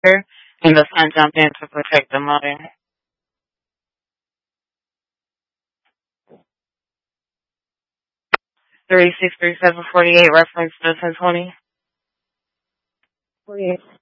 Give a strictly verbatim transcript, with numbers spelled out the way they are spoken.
and the son jumped in to protect the mother. Three six three seven forty eight reference to ten twenty. forty-eight.